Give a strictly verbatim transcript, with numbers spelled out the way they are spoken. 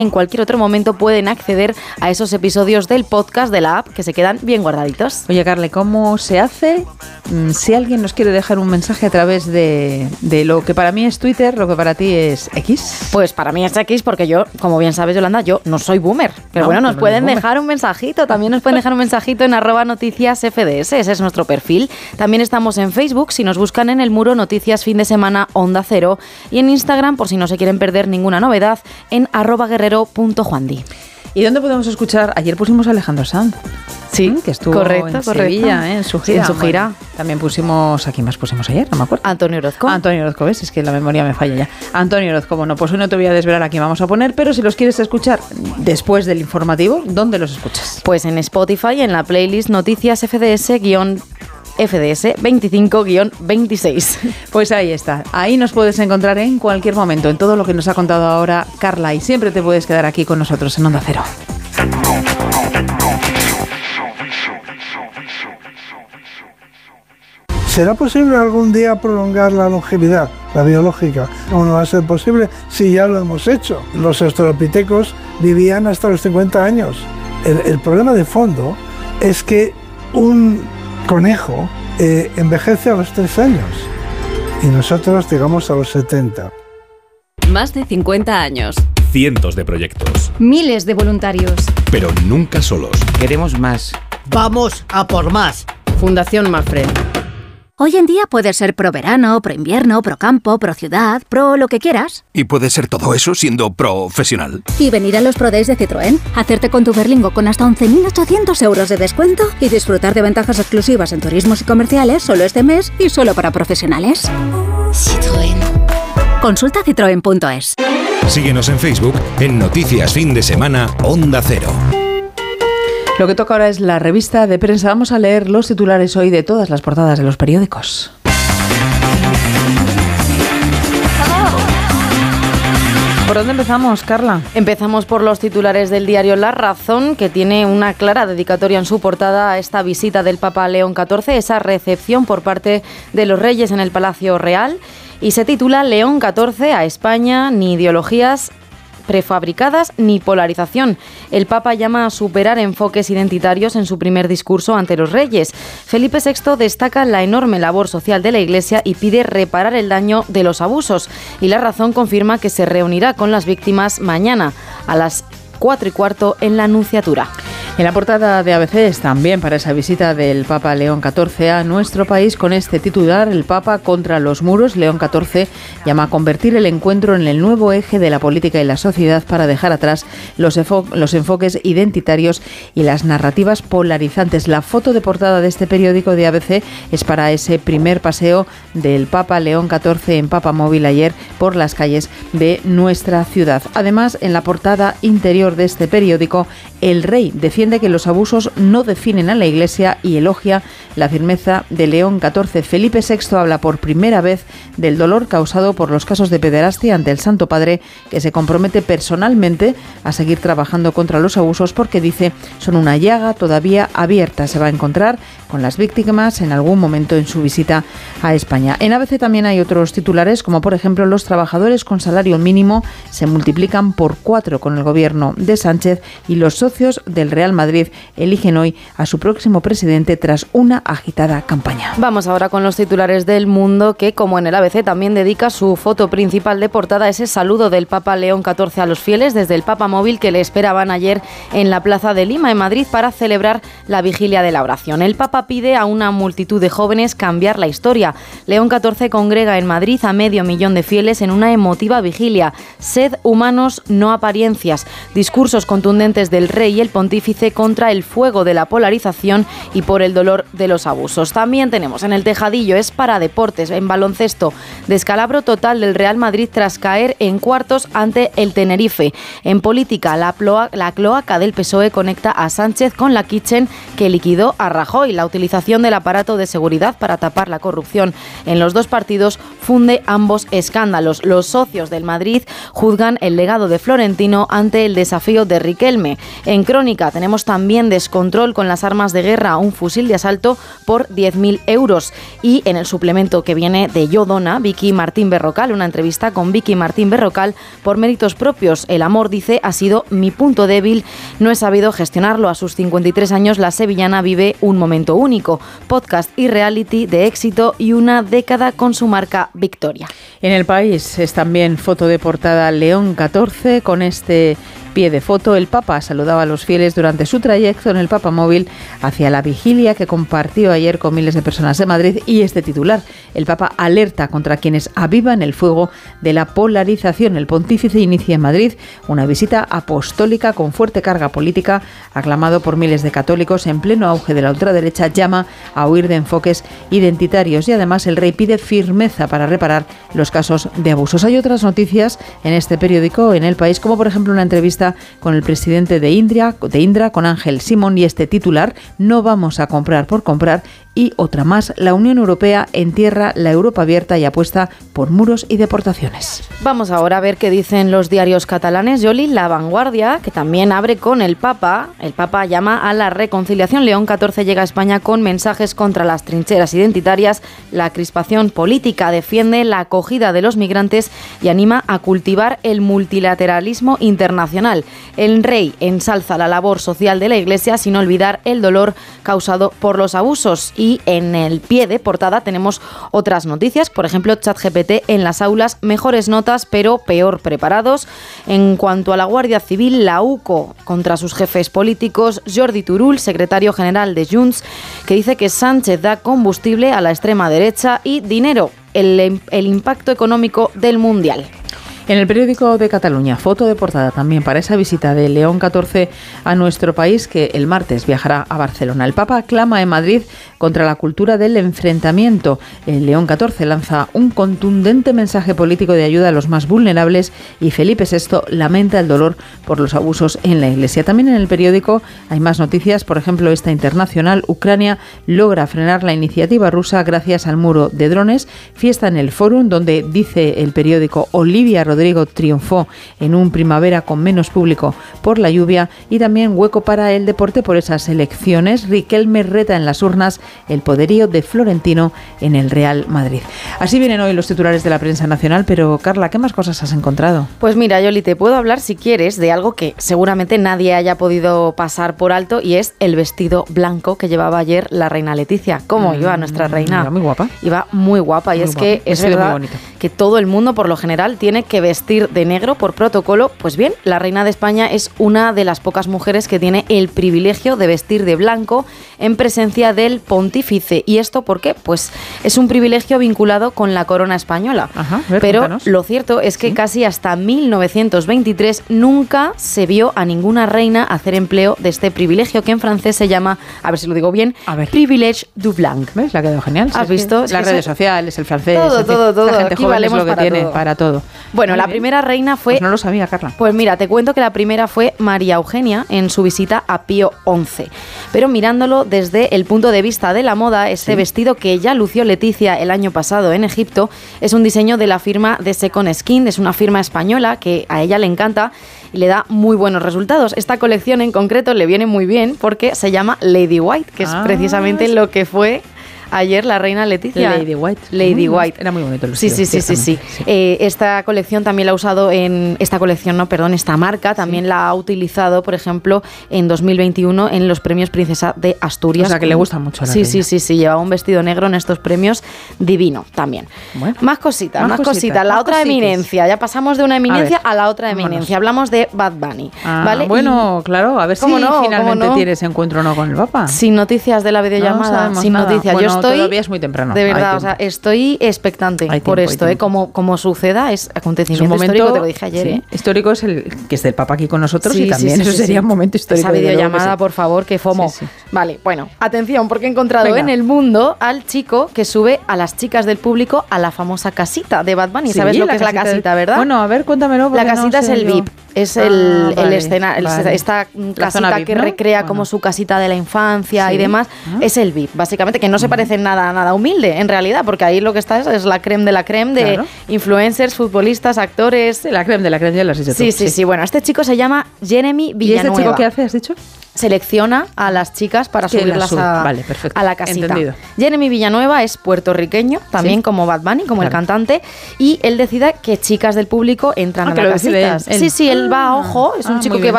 En cualquier otro momento pueden acceder a esos episodios del podcast de la app que se quedan bien guardaditos. Oye, Carle, ¿cómo se hace? Si alguien nos quiere dejar un mensaje a través de, de lo que para mí es Twitter, lo que para ti es X. Pues para mí es X porque yo, como bien sabes, Yolanda, yo no soy boomer. Pero no, bueno, nos no pueden dejar un mensajito. También nos pueden dejar un mensajito en arroba noticias F D S. Ese es nuestro perfil. También estamos en Facebook, si nos buscan en el muro Noticias Fin de Semana Onda Cero. Y en Instagram, por si no se quieren perder ninguna novedad, en arroba guerrero punto juandi. ¿Y dónde podemos escuchar? Ayer pusimos a Alejandro Sanz. Sí, que estuvo correcto, en correcto. Sevilla, ¿eh? en su gira. Sí, en su gira. Bueno, también pusimos, ¿a quién más pusimos ayer? No me acuerdo. Antonio Orozco. Antonio Orozco, ¿ves? Es que la memoria me falla ya. Antonio Orozco, bueno, pues hoy no te voy a desvelar a quién vamos a poner, pero si los quieres escuchar después del informativo, ¿dónde los escuchas? Pues en Spotify, en la playlist Noticias F D S guión F D S veinticinco guión veintiséis. Pues ahí está. Ahí nos puedes encontrar en cualquier momento, en todo lo que nos ha contado ahora Carla, y siempre te puedes quedar aquí con nosotros en Onda Cero. ¿Será posible algún día prolongar la longevidad, la biológica? ¿Cómo no va a ser posible si ya lo hemos hecho? Los australopitecos vivían hasta los cincuenta años. El, el problema de fondo es que un conejo eh, envejece a los tres años y nosotros llegamos a los setenta. Más de cincuenta años. Cientos de proyectos. Miles de voluntarios. Pero nunca solos. Queremos más. Vamos a por más. Fundación Mafre. Hoy en día puedes ser pro verano, pro invierno, pro campo, pro ciudad, pro lo que quieras. Y puede ser todo eso siendo profesional. Y venir a los Pro Days de Citroën, hacerte con tu Berlingo con hasta once mil ochocientos euros de descuento y disfrutar de ventajas exclusivas en turismos y comerciales solo este mes y solo para profesionales. Citroën. Consulta citroen punto es. Síguenos en Facebook en Noticias Fin de Semana Onda Cero. Lo que toca ahora es la revista de prensa. Vamos a leer los titulares hoy de todas las portadas de los periódicos. ¿Por dónde empezamos, Carla? Empezamos por los titulares del diario La Razón, que tiene una clara dedicatoria en su portada a esta visita del Papa León catorce, esa recepción por parte de los reyes en el Palacio Real, y se titula León catorce a España, ni ideologías prefabricadas ni polarización. El Papa llama a superar enfoques identitarios en su primer discurso ante los reyes. Felipe sexto destaca la enorme labor social de la Iglesia y pide reparar el daño de los abusos. Y La Razón confirma que se reunirá con las víctimas mañana a las cuatro y cuarto en la Nunciatura. En la portada de A B C es también para esa visita del Papa León catorce a nuestro país con este titular: el Papa contra los muros. León catorce llama a convertir el encuentro en el nuevo eje de la política y la sociedad para dejar atrás los, enfo- los enfoques identitarios y las narrativas polarizantes. La foto de portada de este periódico de A B C es para ese primer paseo del Papa León catorce en Papa Móvil ayer por las calles de nuestra ciudad. Además, en la portada interior de este periódico, el rey defiende que los abusos no definen a la Iglesia y elogia la firmeza de León catorce. Felipe sexto habla por primera vez del dolor causado por los casos de pederastia ante el Santo Padre, que se compromete personalmente a seguir trabajando contra los abusos porque dice son una llaga todavía abierta. Se va a encontrar con las víctimas en algún momento en su visita a España. En A B C también hay otros titulares, como por ejemplo los trabajadores con salario mínimo se multiplican por cuatro con el gobierno de Sánchez y los socios del Real Madrid eligen hoy a su próximo presidente tras una agitada campaña. Vamos ahora con los titulares del Mundo, que como en el A B C también dedica su foto principal de portada a ese saludo del Papa León catorce a los fieles desde el Papa Móvil que le esperaban ayer en la Plaza de Lima, en Madrid, para celebrar la vigilia de la oración. El Papa pide a una multitud de jóvenes cambiar la historia. León catorce congrega en Madrid a medio millón de fieles en una emotiva vigilia. Sed humanos, no apariencias. Discursos contundentes del rey y el pontífice contra el fuego de la polarización y por el dolor de los abusos. También tenemos en el tejadillo, es para deportes, en baloncesto, descalabro total del Real Madrid tras caer en cuartos ante el Tenerife. En política, la, ploa, la cloaca del P S O E conecta a Sánchez con la Kitchen que liquidó a Rajoy. La utilización del aparato de seguridad para tapar la corrupción en los dos partidos funde ambos escándalos. Los socios del Madrid juzgan el legado de Florentino ante el desafío de Riquelme. En Crónica tenemos también descontrol con las armas de guerra, un fusil de asalto por diez mil euros. Y en el suplemento que viene de Yo Dona, Vicky Martín Berrocal, una entrevista con Vicky Martín Berrocal por méritos propios. El amor, dice, ha sido mi punto débil, no he sabido gestionarlo. A sus cincuenta y tres años, la sevillana vive un momento único. Podcast y reality de éxito y una década con su marca Victoria. En El País es también foto de portada León catorce con este pie de foto. El Papa saludaba a los fieles durante su trayecto en el Papamóvil hacia la vigilia que compartió ayer con miles de personas en Madrid, y este titular: el Papa alerta contra quienes avivan el fuego de la polarización. El pontífice inicia en Madrid una visita apostólica con fuerte carga política, aclamado por miles de católicos. En pleno auge de la ultraderecha, llama a huir de enfoques identitarios y además el rey pide firmeza para reparar los casos de abusos. Hay otras noticias en este periódico, en El País, como por ejemplo una entrevista con el presidente de Indra, de Indra, con Ángel Simón, y este titular: no vamos a comprar por comprar. Y otra más: la Unión Europea entierra la Europa abierta y apuesta por muros y deportaciones. Vamos ahora a ver qué dicen los diarios catalanes. Yoli, La Vanguardia, que también abre con el Papa. El Papa llama a la reconciliación. León catorce llega a España con mensajes contra las trincheras identitarias, la crispación política, defiende la acogida de los migrantes y anima a cultivar el multilateralismo internacional. El rey ensalza la labor social de la Iglesia sin olvidar el dolor causado por los abusos. Y en el pie de portada tenemos otras noticias, por ejemplo, ChatGPT en las aulas, mejores notas pero peor preparados. En cuanto a la Guardia Civil, la U C O contra sus jefes políticos. Jordi Turull, secretario general de Junts, que dice que Sánchez da combustible a la extrema derecha y dinero, el, el impacto económico del Mundial. En el periódico de Cataluña, foto de portada también para esa visita de León catorce a nuestro país, que el martes viajará a Barcelona. El Papa clama en Madrid contra la cultura del enfrentamiento. El León catorce lanza un contundente mensaje político de ayuda a los más vulnerables y Felipe sexto lamenta el dolor por los abusos en la Iglesia. También en el periódico hay más noticias, por ejemplo esta internacional: Ucrania logra frenar la iniciativa rusa gracias al muro de drones. Fiesta en el Fórum, donde, dice el periódico, Olivia Rodrigo triunfó en un primavera con menos público por la lluvia. Y también hueco para el deporte por esas elecciones. Riquelme reta en las urnas el poderío de Florentino en el Real Madrid. Así vienen hoy los titulares de la prensa nacional, pero Carla, ¿qué más cosas has encontrado? Pues mira, Yoli, te puedo hablar, si quieres, de algo que seguramente nadie haya podido pasar por alto, y es el vestido blanco que llevaba ayer la reina Leticia. ¿Cómo mm, iba nuestra reina? Iba muy guapa. Iba muy guapa, y muy es guapa. Que es verdad que todo el mundo por lo general tiene que vestir de negro por protocolo. Pues bien, la reina de España es una de las pocas mujeres que tiene el privilegio de vestir de blanco en presencia del pontífice. ¿Y esto por qué? Pues es un privilegio vinculado con la corona española. Ajá, ver, pero cuéntanos. Lo cierto es que ¿sí? casi hasta mil novecientos veintitrés nunca se vio a ninguna reina hacer empleo de este privilegio, que en francés se llama, a ver si lo digo bien, a ver. Privilège du blanc. ¿Ves? La ha quedado genial. ¿Has visto? Las redes sociales, el francés, todo, en fin, todo, todo. La gente Aquí joven es lo que para tiene todo. para todo. Bueno, Muy la bien. primera reina fue... Pues no lo sabía, Carla. Pues mira, te cuento que la primera fue María Eugenia en su visita a Pío once. Pero mirándolo desde el punto de vista de la moda, ese sí. vestido que ya lució Leticia el año pasado en Egipto es un diseño de la firma de Second Skin. Es una firma española que a ella le encanta y le da muy buenos resultados. Esta colección en concreto le viene muy bien porque se llama Lady White, que es ah, precisamente sí. lo que fue ayer la reina Leticia. Lady White. Lady muy, White. Era muy bonito el sí, vestido. Sí, sí, sí, sí. sí. Eh, esta colección también la ha usado en... Esta colección, no, perdón, esta marca también sí. la ha utilizado, por ejemplo, en dos mil veintiuno en los premios Princesa de Asturias. O sea, que le gusta mucho a la Sí, reina. sí, sí, sí. Llevaba un vestido negro en estos premios, divino también. Bueno, más cositas, más, más cositas. cositas. La más otra cositas. eminencia. Ya pasamos de una eminencia a, a la otra eminencia. Vámonos. Hablamos de Bad Bunny. Ah, ¿vale? Bueno, y, claro, a ver si no, finalmente no? tienes encuentro o no con el Papa. Sin noticias de la videollamada, no sin nada. noticias. Bueno, Yo estoy... todavía es muy temprano. De verdad, o sea, estoy expectante hay por tiempo, esto, ¿eh? Como, como suceda, es acontecimiento es un momento, histórico, te lo dije ayer. Sí, ¿eh? Histórico es el que esté el Papa aquí con nosotros sí, y también sí, sí, eso sí, sería sí. un momento histórico. Esa videollamada, sí. por favor, que fomo. Sí, sí. Vale, bueno, atención, porque he encontrado Venga. en El Mundo al chico que sube a las chicas del público a la famosa casita de Bad Bunny. Sí, ¿Sabes lo que es la casita casita, de... verdad? Bueno, a ver, cuéntamelo. La casita no sé es el yo. V I P. Es el, ah, vale, el escenario, vale. esta La casita V I P, que ¿no? recrea bueno. como su casita de la infancia ¿Sí? y demás. ¿Ah? Es el V I P, básicamente, que no se parece parece nada, nada humilde, en realidad, porque ahí lo que está es, es la creme de la creme de Claro. influencers, futbolistas, actores. La creme de la creme, ya lo has dicho tú. Sí, sí, sí. Bueno, este chico se llama Jeremy ¿Y Villanueva. este chico qué hace, has dicho? Selecciona a las chicas para Que las subirlas sube. a, Vale, perfecto. a la casita. Entendido. Jeremy Villanueva es puertorriqueño, también Sí. como Bad Bunny, como el Claro. cantante, y él decide que chicas del público entran Ah, a que las lo decide casitas. él. Sí, sí, él va a ojo, es un Ah, chico muy que bien. va